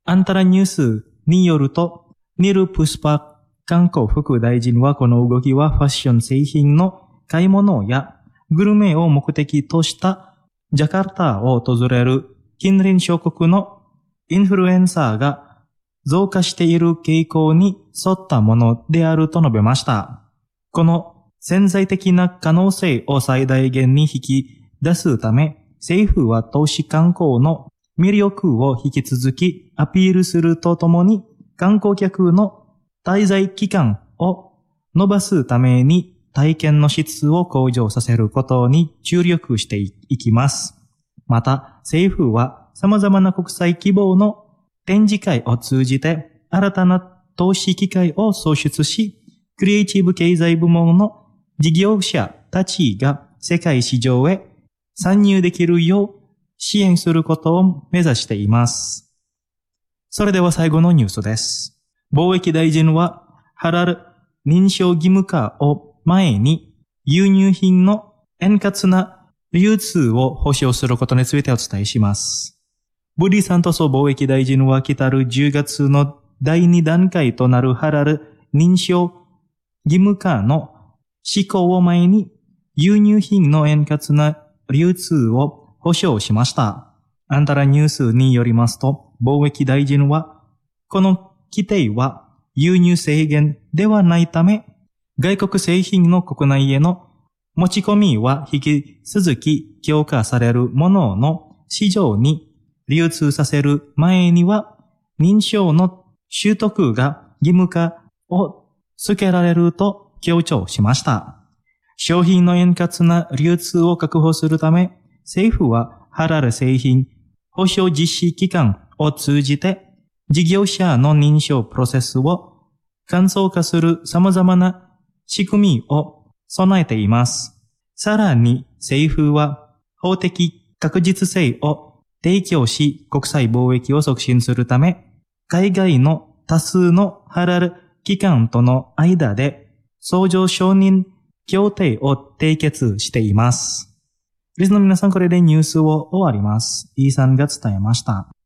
アンタラニュースによると、ニル・プスパ観光副大臣はこの動きはファッション製品の買い物やグルメを目的としたジャカルタを訪れる近隣諸国のインフルエンサーが増加している傾向に沿ったものであると述べました。この潜在的な可能性を最大限に引き出すため、政府は都市観光の魅力を引き続きアピールするとともに、観光客の滞在期間を伸ばすために体験の質を向上させることに注力していきます。また、政府は様々な国際規模の展示会を通じて新たな投資機会を創出し、クリエイティブ経済部門の事業者たちが世界市場へ参入できるよう支援することを目指しています。それでは最後のニュースです。貿易大臣はハラル認証義務化を前に輸入品の円滑な流通を保障することについてお伝えします。ブリ・サントソ貿易大臣は来たる10月の第2段階となるハラル認証義務化の施行を前に輸入品の円滑な流通を保障しました。アンタラニュースによりますと、貿易大臣は、この規定は輸入制限ではないため、外国製品の国内への持ち込みは引き続き強化されるものの市場に流通させる前には、認証の取得が義務化を付けられると強調しました。商品の円滑な流通を確保するため、政府はハラル製品保証実施機関を通じて事業者の認証プロセスを簡素化する様々な仕組みを備えています。さらに政府は法的確実性を提供し国際貿易を促進するため、海外の多数のハラル機関との間で相乗承認協定を締結しています。リスの皆さん、これでニュースを終わります。イーさんが伝えました。